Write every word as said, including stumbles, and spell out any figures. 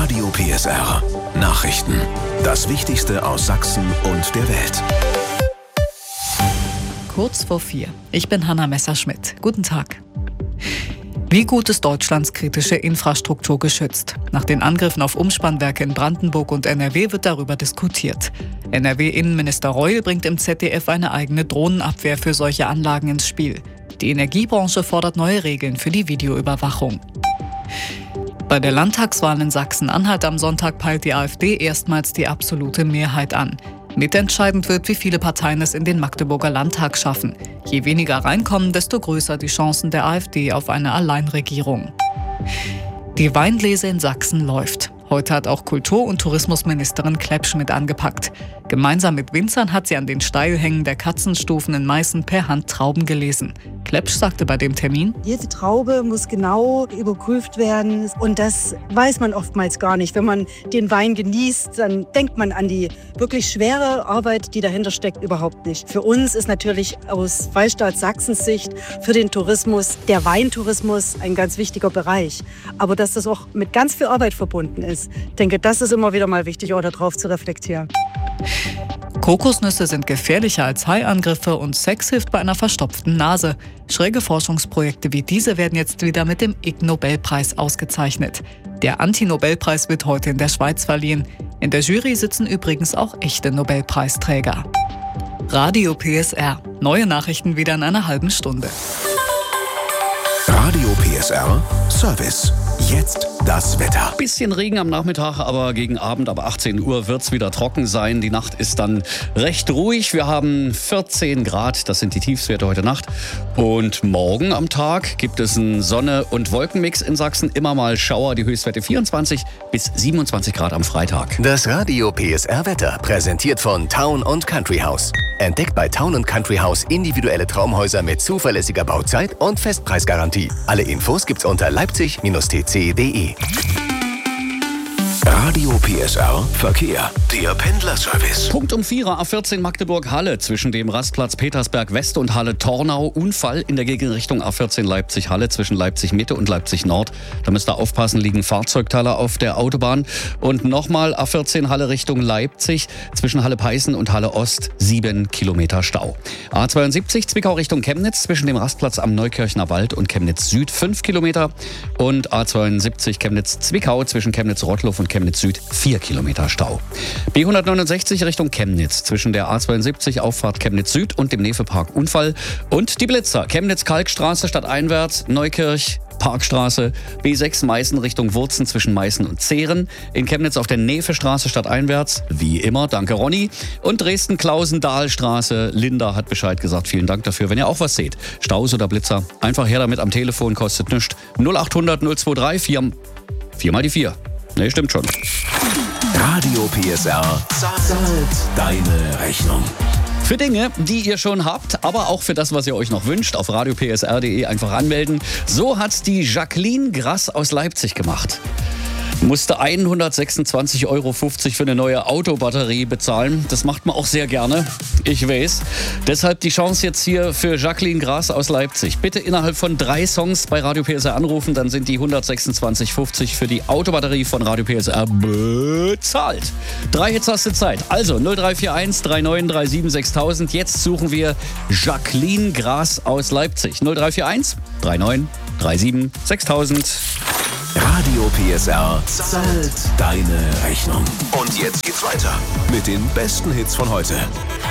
Radio P S R. Nachrichten. Das Wichtigste aus Sachsen und der Welt. Kurz vor vier. Ich bin Hanna Messerschmidt. Guten Tag. Wie gut ist Deutschlands kritische Infrastruktur geschützt? Nach den Angriffen auf Umspannwerke in Brandenburg und N R W wird darüber diskutiert. N R W-Innenminister Reul bringt im Z D F eine eigene Drohnenabwehr für solche Anlagen ins Spiel. Die Energiebranche fordert neue Regeln für die Videoüberwachung. Bei der Landtagswahl in Sachsen-Anhalt am Sonntag peilt die AfD erstmals die absolute Mehrheit an. Mitentscheidend wird, wie viele Parteien es in den Magdeburger Landtag schaffen. Je weniger reinkommen, desto größer die Chancen der AfD auf eine Alleinregierung. Die Weinlese in Sachsen läuft. Heute hat auch Kultur- und Tourismusministerin Klepsch mit angepackt. Gemeinsam mit Winzern hat sie an den Steilhängen der Katzenstufen in Meißen per Hand Trauben gelesen. Klepsch sagte bei dem Termin: Jede Traube muss genau überprüft werden und das weiß man oftmals gar nicht. Wenn man den Wein genießt, dann denkt man an die wirklich schwere Arbeit, die dahinter steckt, überhaupt nicht. Für uns ist natürlich aus Freistaat Sachsens Sicht für den Tourismus, der Weintourismus, ein ganz wichtiger Bereich. Aber dass das auch mit ganz viel Arbeit verbunden ist, ich denke, das ist immer wieder mal wichtig, auch darauf zu reflektieren. Kokosnüsse sind gefährlicher als Haiangriffe und Sex hilft bei einer verstopften Nase. Schräge Forschungsprojekte wie diese werden jetzt wieder mit dem Ig Nobelpreis ausgezeichnet. Der Anti-Nobelpreis wird heute in der Schweiz verliehen. In der Jury sitzen übrigens auch echte Nobelpreisträger. Radio P S R. Neue Nachrichten wieder in einer halben Stunde. Radio P S R Service. Jetzt das Wetter. Bisschen Regen am Nachmittag, aber gegen Abend ab achtzehn Uhr wird es wieder trocken sein. Die Nacht ist dann recht ruhig. Wir haben vierzehn Grad, das sind die Tiefstwerte heute Nacht. Und morgen am Tag gibt es einen Sonne- und Wolkenmix in Sachsen. Immer mal Schauer, die Höchstwerte vierundzwanzig bis siebenundzwanzig Grad am Freitag. Das Radio P S R Wetter, präsentiert von Town und Country House. Entdeckt bei Town und Country House individuelle Traumhäuser mit zuverlässiger Bauzeit und Festpreisgarantie. Alle Infos gibt's unter leipzig T C punkt de. Radio P S R Verkehr. Der Pendlerservice. Punkt um vier, A vierzehn Magdeburg-Halle zwischen dem Rastplatz Petersberg-West und Halle-Tornau. Unfall in der Gegenrichtung A vierzehn Leipzig-Halle zwischen Leipzig-Mitte und Leipzig-Nord. Da müsst ihr aufpassen, liegen Fahrzeugteile auf der Autobahn. Und nochmal A vierzehn Halle Richtung Leipzig zwischen Halle-Peißen und Halle-Ost. Sieben Kilometer Stau. A zweiundsiebzig Zwickau Richtung Chemnitz zwischen dem Rastplatz am Neukirchner Wald und Chemnitz-Süd. Fünf Kilometer. Und A zweiundsiebzig Chemnitz-Zwickau zwischen Chemnitz-Rottloff und Chemnitz Süd, vier Kilometer Stau. B hundertneunundsechzig Richtung Chemnitz, zwischen der A zweiundsiebzig Auffahrt Chemnitz Süd und dem Nefepark Unfall. Und die Blitzer, Chemnitz-Kalkstraße stadteinwärts, Neukirch, Parkstraße, B sechs Meißen Richtung Wurzen zwischen Meißen und Zehren. In Chemnitz auf der Nefestraße stadteinwärts, wie immer, danke Ronny. Und Dresden-Klausen-Dahlstraße, Linda hat Bescheid gesagt, vielen Dank dafür. Wenn ihr auch was seht, Staus oder Blitzer, einfach her damit am Telefon, kostet nichts. null achthundert null zweiundzwanzig vier, vier mal die vier. Nee, stimmt schon. Radio P S R zahlt deine Rechnung. Für Dinge, die ihr schon habt, aber auch für das, was ihr euch noch wünscht, auf radio p s r punkt de einfach anmelden. So hat's die Jacqueline Grass aus Leipzig gemacht. Musste hundertsechsundzwanzig Euro fünfzig für eine neue Autobatterie bezahlen. Das macht man auch sehr gerne, ich weiß. Deshalb die Chance jetzt hier für Jacqueline Grass aus Leipzig. Bitte innerhalb von drei Songs bei Radio P S R anrufen, dann sind die hundertsechsundzwanzig fünfzig für die Autobatterie von Radio P S R bezahlt. Drei Hits hast du Zeit. Also null drei vier eins drei neun drei sieben sechstausend. Jetzt suchen wir Jacqueline Grass aus Leipzig. null drei vier eins drei neun drei sieben sechstausend. Radio P S R zahlt deine Rechnung. Und jetzt geht's weiter mit den besten Hits von heute.